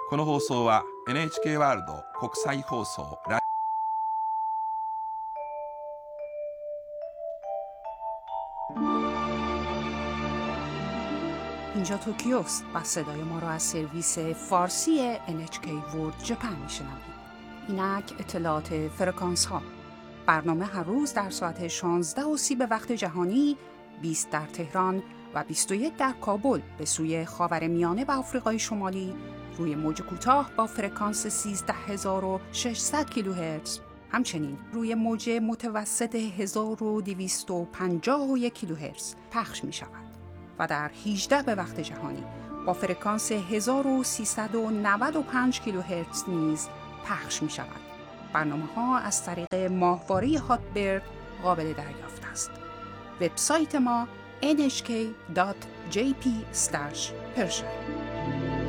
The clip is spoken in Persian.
この放送は NHK ワールド国際放送 اینجا توکیوست و صدای ما را از سرویس فارسی NHK World Japan میشنوید. اینک اطلاعات فرکانس ها. برنامه هر روز در ساعت 16:30 به وقت جهانی، 20 در تهران و 21 در کابل به سوی خاورمیانه و آفریقای شمالی روی موج کوتاه با فرکانس 13600 کیلوهرتز، همچنین روی موج متوسط 1251 کیلوهرتز پخش می شود و در 18 به وقت جهانی با فرکانس 1395 کیلوهرتز نیز پخش می شود. برنامه ها از طریق ماهواره هاتبرد قابل دریافت است. وبسایت ما nhk.jp/persian